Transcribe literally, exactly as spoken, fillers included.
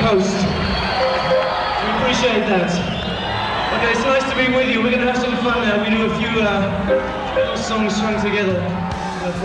coast. We appreciate that. Okay, it's nice to be with you. We're going to have some fun now. We do a few uh, songs strung together.